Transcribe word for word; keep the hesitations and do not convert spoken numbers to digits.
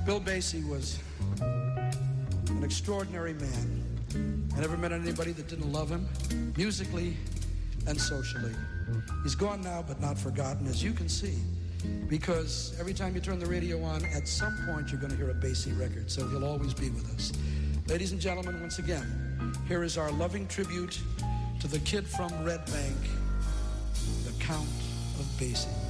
Bill Basie was an extraordinary man. I never met anybody that didn't love him, musically and socially. He's gone now, but not forgotten, as you can see, because every time you turn the radio on, at some point you're going to hear a Basie record, so he'll always be with us. Ladies and gentlemen, once again, here is our loving tribute to the kid from Red Bank, the Count of Basie.